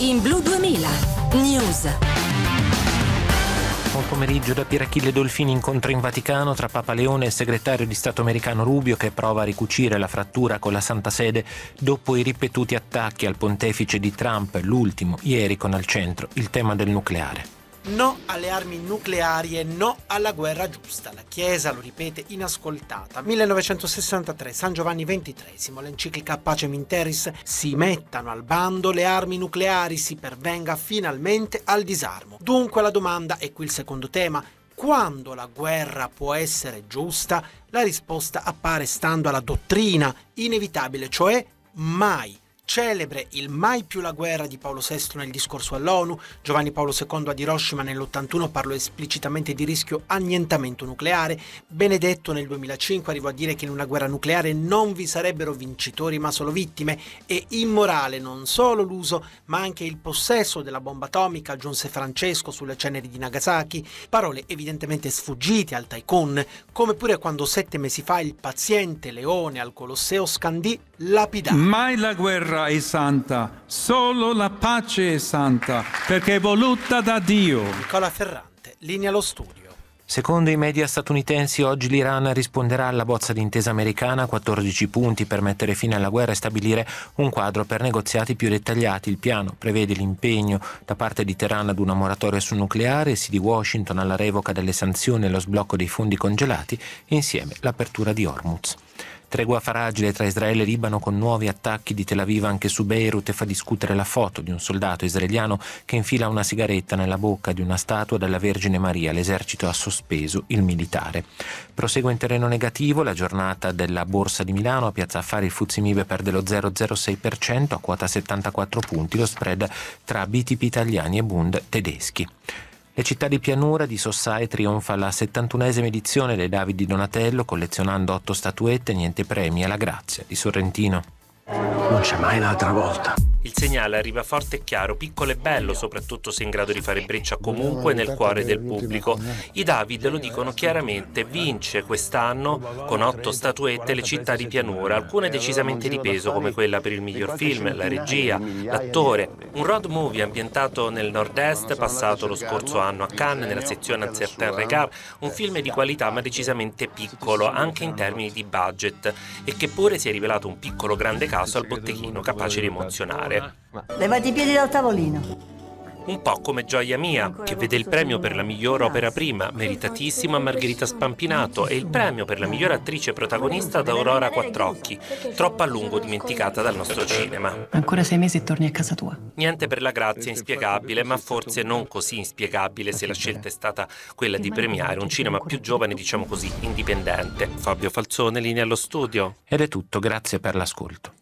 In Blu 2000 News. Buon pomeriggio da Pierachille Dolfini. Incontro in Vaticano tra Papa Leone e il segretario di Stato americano Rubio, che prova a ricucire la frattura con la Santa Sede dopo i ripetuti attacchi al pontefice di Trump, l'ultimo ieri con al centro il tema del nucleare. No alle armi nucleari e no alla guerra giusta. La Chiesa lo ripete inascoltata. 1963, San Giovanni XXIII, l'enciclica Pacem in Terris: si mettano al bando le armi nucleari, si pervenga finalmente al disarmo. Dunque la domanda, e qui il secondo tema: quando la guerra può essere giusta? La risposta appare stando alla dottrina inevitabile, cioè mai. Celebre il mai più la guerra di Paolo VI nel discorso all'ONU. Giovanni Paolo II ad Hiroshima nell'81 parlò esplicitamente di rischio annientamento nucleare. Benedetto nel 2005 arrivò a dire che in una guerra nucleare non vi sarebbero vincitori ma solo vittime. E immorale non solo l'uso ma anche il possesso della bomba atomica, aggiunse Francesco sulle ceneri di Nagasaki. Parole evidentemente sfuggite al tycoon, come pure quando 7 mesi fa il paziente leone al Colosseo scandì lapidare: mai la guerra è santa, solo la pace è santa, perché è voluta da Dio. Nicola Ferrante, linea allo studio. Secondo i media statunitensi, oggi l'Iran risponderà alla bozza di intesa americana, 14 punti per mettere fine alla guerra e stabilire un quadro per negoziati più dettagliati. Il piano prevede l'impegno da parte di Teheran ad una moratoria sul nucleare, sì di Washington alla revoca delle sanzioni e lo sblocco dei fondi congelati, e insieme l'apertura di Hormuz. Tregua fragile tra Israele e Libano, con nuovi attacchi di Tel Aviv anche su Beirut, e fa discutere la foto di un soldato israeliano che infila una sigaretta nella bocca di una statua della Vergine Maria. L'esercito ha sospeso il militare. Prosegue in terreno negativo la giornata della Borsa di Milano. A Piazza Affari il FTSE MIB perde lo 0,06% a quota 74 punti, lo spread tra BTP italiani e Bund tedeschi. Le città di pianura di Sossae trionfa la 71esima edizione dei David di Donatello, collezionando 8 statuette, niente premi alla grazia di Sorrentino. Non c'è mai un'altra volta. Il segnale arriva forte e chiaro, piccolo e bello, soprattutto se in grado di fare breccia comunque nel cuore del pubblico. I David lo dicono chiaramente: vince quest'anno con 8 statuette le città di pianura, alcune decisamente di peso come quella per il miglior film, la regia, l'attore. Un road movie ambientato nel nord-est, passato lo scorso anno a Cannes nella sezione Un certain regard, un film di qualità ma decisamente piccolo anche in termini di budget, e che pure si è rivelato un piccolo grande caso al botteghino, capace di emozionare. Levati i piedi dal tavolino. Un po' come Gioia Mia, che vede il premio per la miglior opera prima, meritatissimo, a Margherita Spampinato, e il premio per la miglior attrice protagonista ad Aurora Quattrocchi, troppo a lungo dimenticata dal nostro cinema. Ancora 6 mesi e torni a casa tua. Niente per la grazia inspiegabile, ma forse non così inspiegabile se la scelta è stata quella di premiare un cinema più giovane, diciamo così, indipendente. Fabio Falzone, linea allo studio. Ed è tutto, grazie per l'ascolto.